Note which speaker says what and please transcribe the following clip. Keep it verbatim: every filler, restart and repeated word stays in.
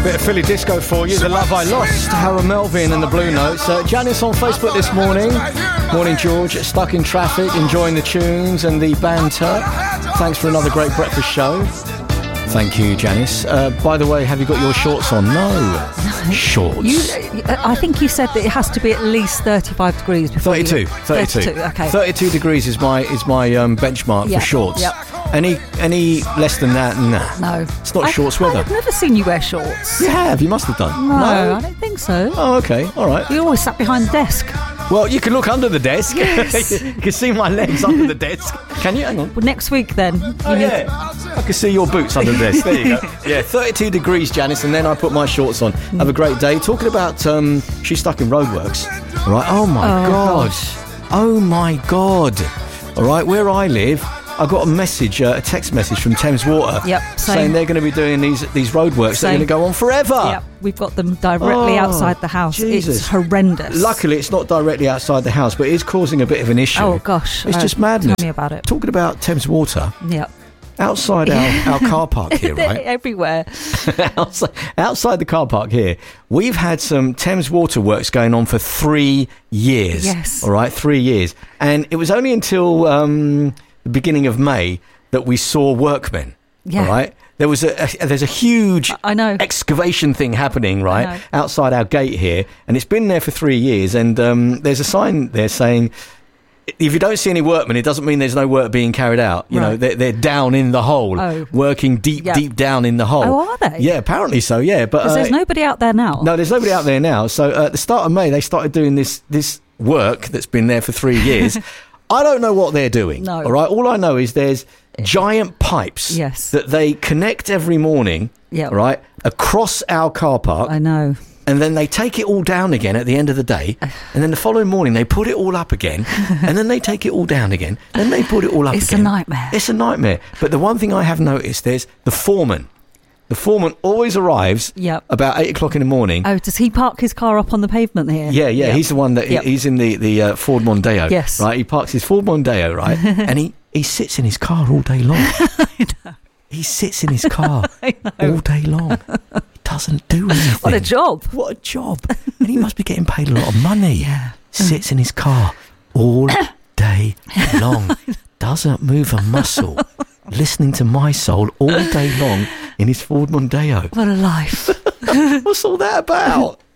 Speaker 1: Bit of Philly disco for you. The Love I Lost, Harold Melvin and the Blue Notes. Uh, Janice on Facebook this morning. Morning, George. Stuck in traffic, enjoying the tunes and the banter. Thanks for another great breakfast show. Thank you, Janice. Uh, by the way, have you got your shorts on? No. Shorts.
Speaker 2: You, I think you said that it has to be at least thirty-five degrees before
Speaker 1: thirty-two.
Speaker 2: you...
Speaker 1: thirty-two.
Speaker 2: thirty-two, okay.
Speaker 1: thirty-two degrees is my is my um, benchmark
Speaker 2: Yep,
Speaker 1: for shorts.
Speaker 2: yep.
Speaker 1: Any any less than that, nah.
Speaker 2: No.
Speaker 1: It's not
Speaker 2: I,
Speaker 1: shorts weather.
Speaker 2: I've never seen you wear shorts.
Speaker 1: You have. You must have done.
Speaker 2: No, I don't think so.
Speaker 1: Oh, okay. All right.
Speaker 2: You always sat behind the desk.
Speaker 1: Well, you can look under the desk.
Speaker 2: Yes.
Speaker 1: You can see my legs under the desk. Can you? Hang on.
Speaker 2: Well, next week then. You
Speaker 1: Oh,
Speaker 2: need-
Speaker 1: yeah. I can see your boots under the desk. There you go. Yeah, thirty-two degrees, Janice, and then I put my shorts on. Have a great day. Talking about, um, she's stuck in roadworks. All right. Oh, my
Speaker 2: Oh,
Speaker 1: God.
Speaker 2: gosh.
Speaker 1: Oh, my God. All right. Where I live, I got a message, uh, a text message from Thames Water.
Speaker 2: Yep, same.
Speaker 1: Saying they're going to be doing these these roadworks. They're
Speaker 2: Same.
Speaker 1: going to go on forever.
Speaker 2: Yep, we've got them directly
Speaker 1: Oh,
Speaker 2: outside the house.
Speaker 1: Jesus.
Speaker 2: It's horrendous.
Speaker 1: Luckily, it's not directly outside the house, but it is causing a bit of an issue.
Speaker 2: Oh, gosh.
Speaker 1: It's
Speaker 2: Uh,
Speaker 1: just madness.
Speaker 2: Tell me about it.
Speaker 1: Talking about Thames Water,
Speaker 2: Yep.
Speaker 1: outside our, our car park here,
Speaker 2: They're
Speaker 1: right?
Speaker 2: everywhere.
Speaker 1: outside, outside the car park here, we've had some Thames Water works going on for three years.
Speaker 2: Yes.
Speaker 1: All right, three years. And it was only until um, the beginning of May that we saw workmen.
Speaker 2: Yeah.
Speaker 1: All right. There was a, a there's a huge
Speaker 2: I know.
Speaker 1: excavation thing happening right
Speaker 2: know.
Speaker 1: outside our gate here, and it's been there for three years. And um, there's a sign there saying, if you don't see any workmen, it doesn't mean there's no work being carried out. You know,
Speaker 2: Right.
Speaker 1: they're, they're down in the hole,
Speaker 2: Oh.
Speaker 1: working deep,
Speaker 2: Yep.
Speaker 1: deep down in the hole.
Speaker 2: Oh, are they?
Speaker 1: Yeah, apparently so. Yeah, but
Speaker 2: Because
Speaker 1: uh,
Speaker 2: there's nobody out there now.
Speaker 1: no, there's nobody out there now. So uh, at the start of May, they started doing this this work that's been there for three years. I don't know what they're doing.
Speaker 2: No.
Speaker 1: All right. All I know is there's giant pipes
Speaker 2: Yes.
Speaker 1: that they connect every morning.
Speaker 2: Yep.
Speaker 1: All right, across our car park,
Speaker 2: I know.
Speaker 1: and then they take it all down again at the end of the day, and then the following morning they put it all up again, and then they take it all down again, then they put it all up
Speaker 2: It's a
Speaker 1: again.
Speaker 2: nightmare.
Speaker 1: It's a nightmare. But the one thing I have noticed, there's the foreman. The foreman always arrives
Speaker 2: Yep.
Speaker 1: about eight o'clock in the morning.
Speaker 2: Oh, does he park his car up on the pavement here?
Speaker 1: Yeah, yeah,
Speaker 2: Yep.
Speaker 1: he's the one that
Speaker 2: Yep.
Speaker 1: he's in the the uh, Ford Mondeo.
Speaker 2: Yes.
Speaker 1: Right, he parks his Ford Mondeo, right, and he he sits in his car all day long. He sits in his car all day long. He doesn't do anything.
Speaker 2: What a job.
Speaker 1: What a job! And he must be getting paid a lot of money.
Speaker 2: Yeah.
Speaker 1: Sits in his car all day long. Doesn't move a muscle. Listening to My Soul all day long in his Ford Mondeo.
Speaker 2: What a life.
Speaker 1: What's all that about?